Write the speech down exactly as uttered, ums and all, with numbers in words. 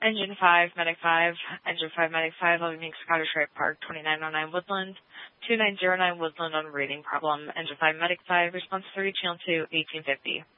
Engine five, Medic five, Engine five, Medic five, leaving Scottish Rite Park, twenty-nine oh nine Woodland, two nine zero nine Woodland on reading problem. Engine five, Medic five, response three, channel two, eighteen fifty.